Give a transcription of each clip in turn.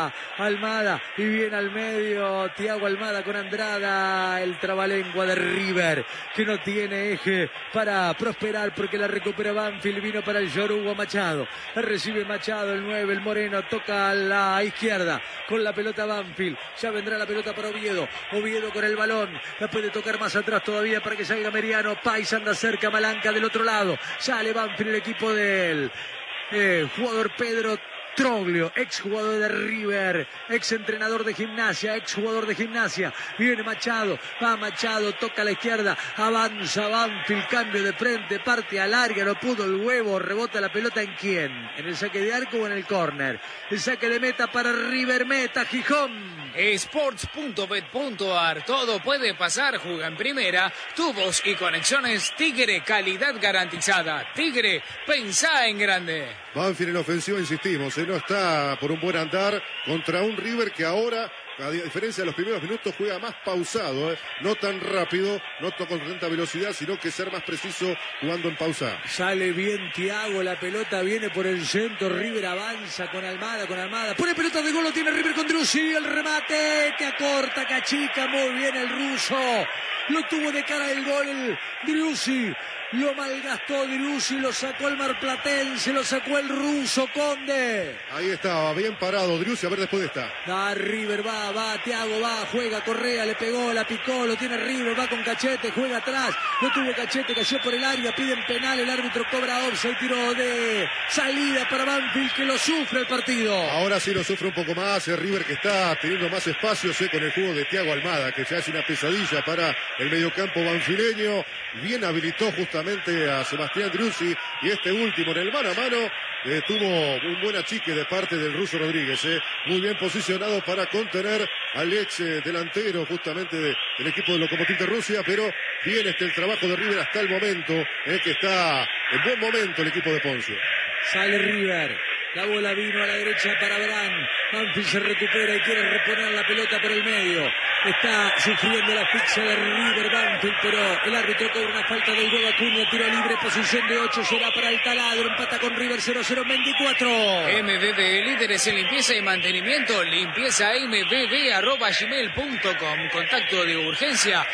para Almada y viene al medio Thiago Almada con Andrada, el trabalengua de River que no tiene eje para prosperar porque la recupera Banfield. Vino para el Yoruba Machado, la recibe Machado, el 9, el Moreno, toca a la izquierda con la pelota Banfield, ya vendrá la pelota para Oviedo con el balón, la puede tocar más atrás todavía para que salga Meriano. Pais anda cerca, Malanca del otro lado, sale Banfield, el equipo del jugador Pedro Troglio, ex jugador de River, ex entrenador de Gimnasia, ex jugador de Gimnasia. Viene Machado, va Machado, toca a la izquierda, avanza Banfield, cambio de frente, parte al área, no pudo el huevo, rebota la pelota ¿en quién? ¿En el saque de arco o en el córner? El saque de meta para River, meta Gijón. Sports.bet.ar, todo puede pasar, juega en primera, tubos y conexiones Tigre, calidad garantizada. Tigre, pensá en grande. Banfield en ofensiva, insistimos, no está por un buen andar contra un River que ahora, a diferencia de los primeros minutos, juega más pausado, no tan rápido, no con tanta velocidad, sino que ser más preciso jugando en pausa. Sale bien Thiago, la pelota viene por el centro, River avanza con Almada, pone pelota de gol, lo tiene River con Driussi, el remate que acorta, que achica muy bien el ruso, lo tuvo de cara el gol Driussi. Lo malgastó Driussi, lo sacó el marplatense, lo sacó el ruso Conde. Ahí estaba, bien parado Driussi, a ver después de esta. Va River, va, Thiago va, juega, Correa, le pegó, la picó, lo tiene River, va con Cachete, juega atrás, no tuvo Cachete, cayó por el área, piden penal, el árbitro cobra offside, tiro de salida para Banfield que lo sufre el partido. Ahora sí lo sufre un poco más, el River que está teniendo más espacios con el juego de Thiago Almada, que ya es una pesadilla para el mediocampo banfileño. Bien habilitó justamente a Sebastián Driussi y este último en el mano a mano tuvo un buen achique de parte del ruso Rodríguez, muy bien posicionado para contener al ex delantero justamente del equipo de Lokomotiv de Rusia, pero bien el trabajo de River hasta el momento, que está en buen momento el equipo de Poncio. Sale River. La bola vino a la derecha para Brand. Banfield se recupera y quiere reponer la pelota por el medio. Está sufriendo la asfixia de River Banfield, pero el árbitro cobra una falta del Hugo Acuña. Tiro libre, posición de 8, será para el Taladro. Empata con River 0-0 en 24. MBB, líderes en limpieza y mantenimiento. Limpieza mbb@gmail.com. Contacto de urgencia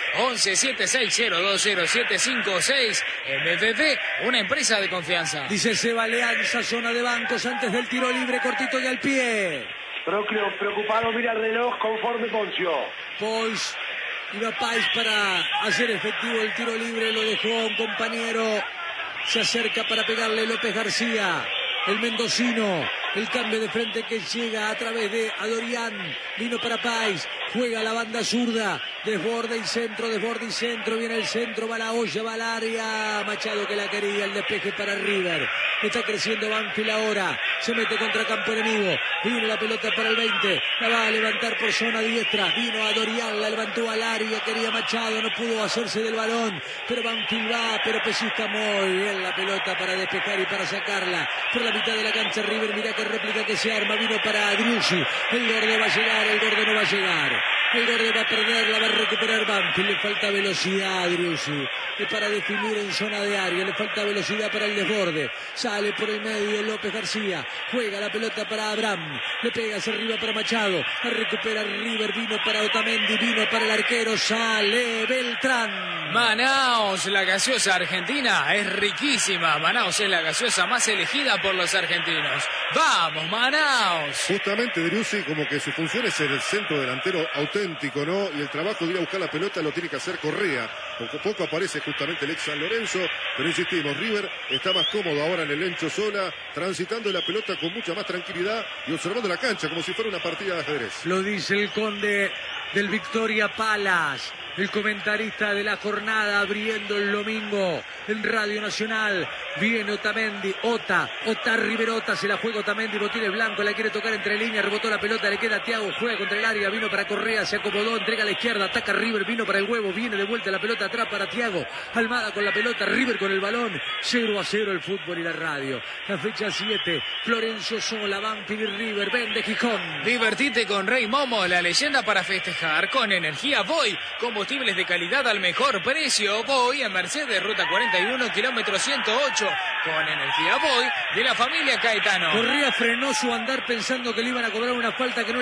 1176020756. MBB, una empresa de confianza. Dice Seba Leanza, zona de bancos antes del tiro libre, cortito y al pie. Procleo, preocupado, mira el reloj, conforme Poncio. Pons, iba Pais para hacer efectivo el tiro libre, lo dejó a un compañero. Se acerca para pegarle López García, el mendocino. El cambio de frente que llega a través de Adorián. Vino para Pais. Juega la banda zurda. Desborde y centro. Viene el centro. Va la olla, va al área. Machado que la quería. El despeje para River. Está creciendo Banfield ahora. Se mete contra campo enemigo. Vino la pelota para el 20. La va a levantar por zona diestra. Vino Adorián. La levantó al área. Quería Machado. No pudo hacerse del balón. Pero Banfield va. Pero pellizca muy bien la pelota para despejar y para sacarla. Por la mitad de la cancha River. Mira que réplica que se arma, vino para Driussi, el Gordo va a llegar, el Gordo no va a llegar, el Gordo va a perder, la va a recuperar Banfield, le falta velocidad a Driussi, y para definir en zona de área, le falta velocidad para el desborde, sale por el medio López García, juega la pelota para Abraham, le pega hacia arriba para Machado, la recupera River, vino para Otamendi, vino para el arquero, sale Beltrán. Manaos, la gaseosa argentina es riquísima. Manaos es la gaseosa más elegida por los argentinos. ¡Vamos, Manaos! Justamente Driussi, como que su función es ser el centro delantero auténtico, ¿no? Y el trabajo de ir a buscar la pelota lo tiene que hacer Correa. Poco a poco aparece justamente el ex San Lorenzo, pero insistimos, River está más cómodo ahora en el Lencho Sola, transitando la pelota con mucha más tranquilidad y observando la cancha como si fuera una partida de ajedrez. Lo dice el Conde del Victoria Palace, el comentarista de la jornada, abriendo el domingo en Radio Nacional. Viene Otamendi, Ota Riverota, se la juega Otamendi, Botines blanco, la quiere tocar entre líneas, rebotó la pelota, le queda a Thiago, juega contra el área, vino para Correa, se acomodó, entrega a la izquierda, ataca River, vino para el huevo, viene de vuelta la pelota atrás para Thiago, Almada con la pelota, River con el balón, 0-0 el fútbol y la radio. La fecha 7, Florencio Sola, Banfield y River, vende Gijón. Divertite con Rey Momo, la leyenda para festejar, con energía Voy, combustibles de calidad al mejor precio. Voy en Mercedes, ruta 41, kilómetro 108, con energía Voy de la familia Caetano. Correa frenó su andar pensando que le iban a cobrar una falta que no